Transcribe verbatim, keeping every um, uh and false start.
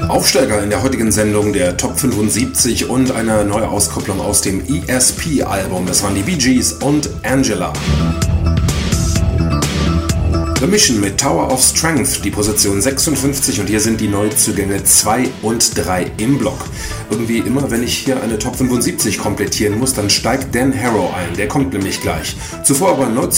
Aufsteiger in der heutigen Sendung der Top fünfundsiebzig und eine neue Auskopplung aus dem E S P-Album. Das waren die Bee Gees und Angela. The Mission mit Tower of Strength, die Position sechsundfünfzig, und hier sind die Neuzugänge zwei und drei im Block. Irgendwie immer, wenn ich hier eine Top fünfundsiebzig komplettieren muss, dann steigt Dan Harrow ein, der kommt nämlich gleich. Zuvor aber Neuzugänge